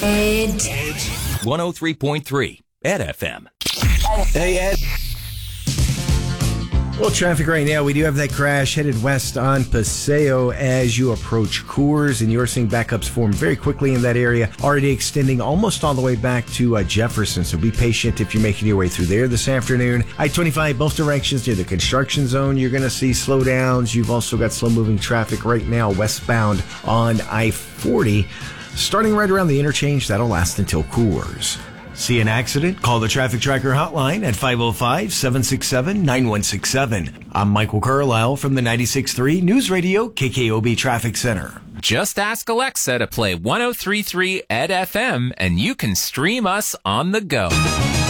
Edge 103.3 Ed FM. Hey, Ed. Well, traffic right now, we do have that crash headed west on Paseo as you approach Coors, and you're seeing backups form very quickly in that area, already extending almost all the way back to Jefferson, so be patient if you're making your way through there this afternoon. I-25, both directions near the construction zone, you're going to see slowdowns. You've also got slow-moving traffic right now westbound on I-40, starting right around the interchange. That'll last until Coors. See an accident? Call the Traffic Tracker hotline at 505-767-9167. I'm Michael Carlisle from the 96.3 News Radio KKOB Traffic Center. Just ask Alexa to play 103.3 Ed FM and you can stream us on the go.